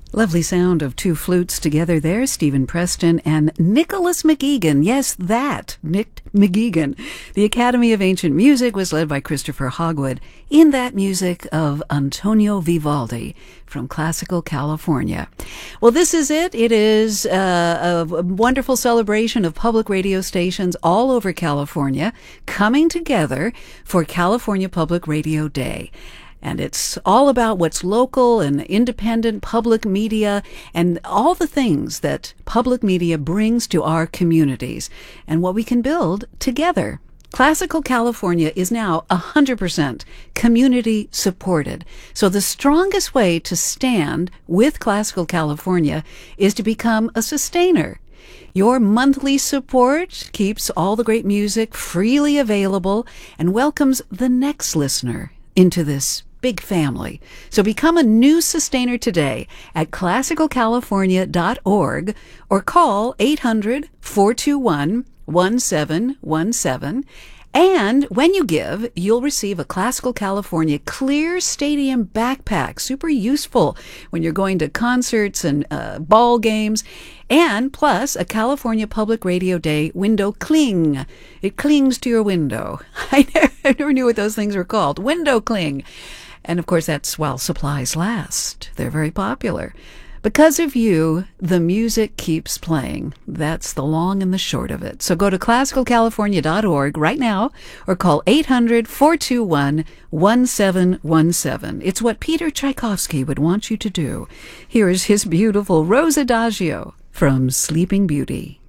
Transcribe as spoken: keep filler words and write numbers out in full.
Lovely sound of two flutes together there, Stephen Preston and Nicholas McGeegan. Yes, that, Nick McGeegan. The Academy of Ancient Music was led by Christopher Hogwood in that music of Antonio Vivaldi from classical California. Well, this is it. It is uh, a wonderful celebration of public radio stations all over California coming together for California Public Radio Day. And it's all about what's local and independent public media and all the things that public media brings to our communities and what we can build together. Classical California is now one hundred percent community supported. So the strongest way to stand with Classical California is to become a sustainer. Your monthly support keeps all the great music freely available and welcomes the next listener into this big family. So become a new sustainer today at classical california dot org or call eight hundred, four two one, one seven one seven. And when you give, you'll receive a Classical California Clear Stadium backpack. Super useful when you're going to concerts and uh, ball games. And plus a California Public Radio Day window cling. It clings to your window. I never, I never knew what those things were called. Window cling. And of course, that's while supplies last. They're very popular. Because of you, the music keeps playing. That's the long and the short of it. So go to classical california dot org right now or call eight hundred, four two one, one seven one seven. It's what Peter Tchaikovsky would want you to do. Here is his beautiful Rose Adagio from Sleeping Beauty.